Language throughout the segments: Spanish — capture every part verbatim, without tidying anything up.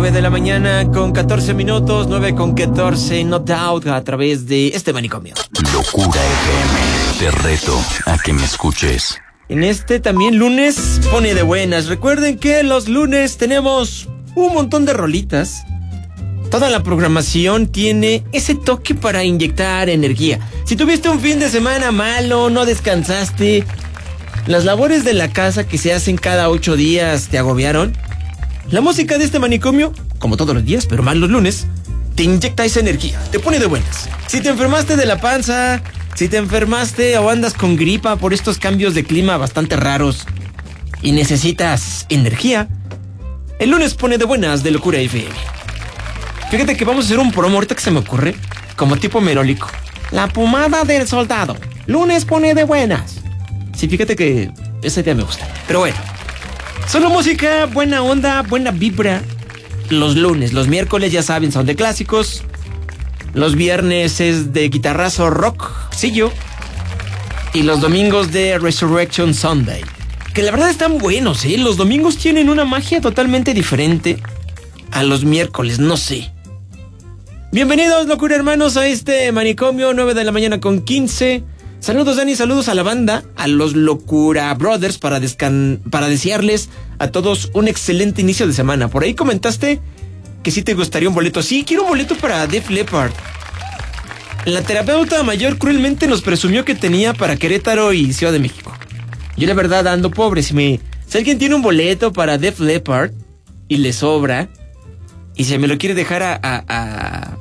nueve de la mañana con catorce minutos, nueve con catorce, No Doubt a través de este manicomio. Locura F M, te reto a que me escuches. En este también lunes pone de buenas. Recuerden que los lunes tenemos un montón de rolitas. Toda la programación tiene ese toque para inyectar energía. Si tuviste un fin de semana malo, no descansaste, las labores de la casa que se hacen cada ocho días te agobiaron, la música de este manicomio, como todos los días, pero más los lunes, te inyecta esa energía, te pone de buenas. Si te enfermaste de la panza, si te enfermaste o andas con gripa por estos cambios de clima bastante raros y necesitas energía, el lunes pone de buenas de Locura F M. Fíjate que vamos a hacer un promo ahorita que se me ocurre, como tipo merólico. La pomada del soldado, lunes pone de buenas. Sí, fíjate que esa idea me gusta. Pero bueno, solo música, buena onda, buena vibra. Los lunes, los miércoles ya saben, son de clásicos. Los viernes es de guitarrazo rock, sillo. Y los domingos de Resurrection Sunday. Que la verdad están buenos, ¿eh? Los domingos tienen una magia totalmente diferente a los miércoles, no sé. Bienvenidos, locura hermanos, a este manicomio, nueve de la mañana con quince. Saludos, Dani, saludos a la banda, a los Locura Brothers, para, descan- para desearles a todos un excelente inicio de semana. Por ahí comentaste que sí te gustaría un boleto. Sí, quiero un boleto para Def Leppard. La terapeuta mayor cruelmente nos presumió que tenía para Querétaro y Ciudad de México. Yo la verdad ando pobre. Si, me, si alguien tiene un boleto para Def Leppard y le sobra, y si me lo quiere dejar a, a, a,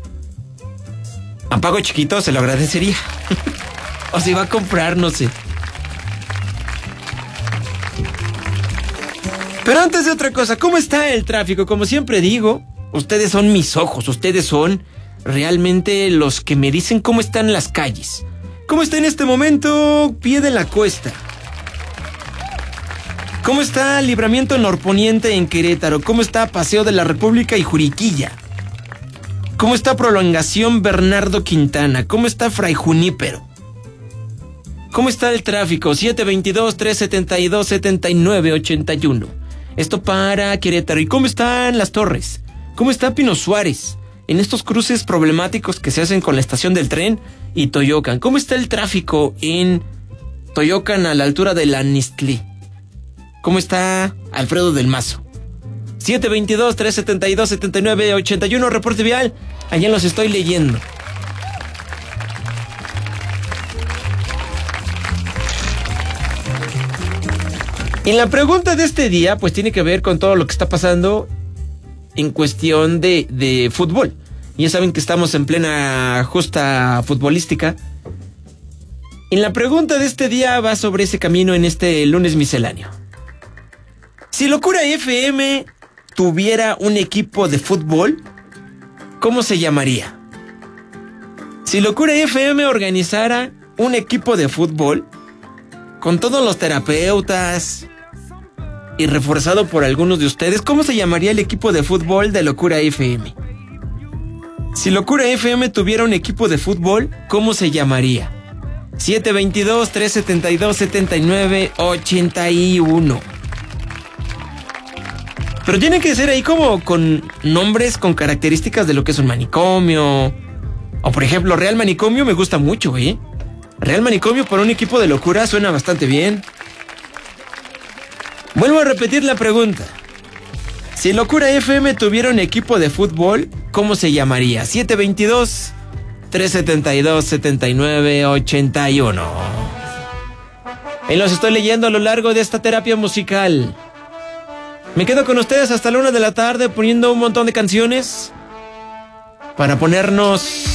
a pago chiquito, se lo agradecería. O si va a comprar, no sé. Pero antes de otra cosa, ¿cómo está el tráfico? Como siempre digo, ustedes son mis ojos, ustedes son realmente los que me dicen cómo están las calles. ¿Cómo está en este momento Pie de la Cuesta? ¿Cómo está Libramiento Norponiente en Querétaro? ¿Cómo está Paseo de la República y Juriquilla? ¿Cómo está Prolongación Bernardo Quintana? ¿Cómo está Fray Junípero? ¿Cómo está el tráfico? siete veintidós, trescientos setenta y dos, setenta y nueve ochenta y uno. Esto para Querétaro. ¿Y cómo están Las Torres? ¿Cómo está Pino Suárez? En estos cruces problemáticos que se hacen con la estación del tren y Toyocan. ¿Cómo está el tráfico en Toyocan a la altura de la Nistlí? ¿Cómo está Alfredo del Mazo? siete veintidós, trescientos setenta y dos, setenta y nueve ochenta y uno. Reporte vial. Allá los estoy leyendo. Y la pregunta de este día, pues tiene que ver con todo lo que está pasando en cuestión de, de fútbol. Ya saben que estamos en plena justa futbolística. Y la pregunta de este día va sobre ese camino en este lunes misceláneo. Si Locura F M tuviera un equipo de fútbol, ¿cómo se llamaría? Si Locura F M organizara un equipo de fútbol, con todos los terapeutas y reforzado por algunos de ustedes, ¿cómo se llamaría el equipo de fútbol de Locura F M? Si Locura F M tuviera un equipo de fútbol, ¿cómo se llamaría? siete veintidós, trescientos setenta y dos, setenta y nueve ochenta y uno. Pero tiene que ser ahí como con nombres, con características de lo que es un manicomio. O por ejemplo, Real Manicomio me gusta mucho, ¿eh? Real Manicomio para un equipo de locura suena bastante bien. Vuelvo a repetir la pregunta. Si Locura F M tuviera un equipo de fútbol, ¿cómo se llamaría? siete veintidós, trescientos setenta y dos, setenta y nueve ochenta y uno. Y los estoy leyendo a lo largo de esta terapia musical. Me quedo con ustedes hasta la una de la tarde poniendo un montón de canciones para ponernos